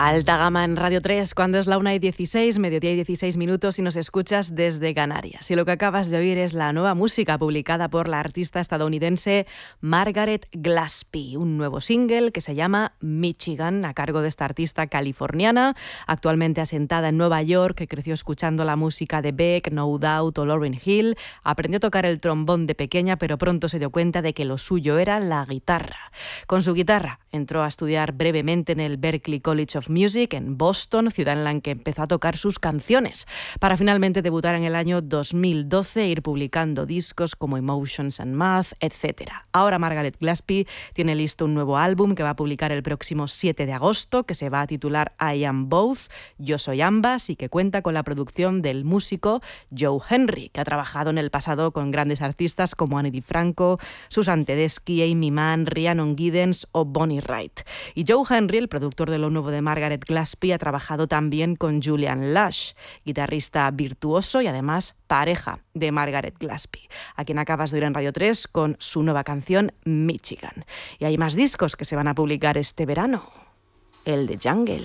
Alta gama en Radio 3, cuando es la 1:16, mediodía y 16 minutos, y nos escuchas desde Canarias. Y lo que acabas de oír es la nueva música publicada por la artista estadounidense Margaret Glaspie, un nuevo single que se llama Michigan, a cargo de esta artista californiana, actualmente asentada en Nueva York, que creció escuchando la música de Beck, No Doubt o Lauryn Hill. Aprendió a tocar el trombón de pequeña, pero pronto se dio cuenta de que lo suyo era la guitarra. Con su guitarra entró a estudiar brevemente en el Berklee College of Music en Boston, ciudad en la que empezó a tocar sus canciones, para finalmente debutar en el año 2012 e ir publicando discos como Emotions and Math, etc. Ahora Margaret Glaspie tiene listo un nuevo álbum que va a publicar el próximo 7 de agosto, que se va a titular I Am Both, Yo Soy Ambas, y que cuenta con la producción del músico Joe Henry, que ha trabajado en el pasado con grandes artistas como Ani DiFranco, Susan Tedeschi, Amy Mann, Rhiannon Giddens o Bonnie Wright. Y Joe Henry, el productor de lo nuevo de Margaret Glaspie, ha trabajado también con Julian Lush, guitarrista virtuoso y además pareja de Margaret Glaspie, a quien acabas de oír en Radio 3 con su nueva canción Michigan. Y hay más discos que se van a publicar este verano. El de Jungle.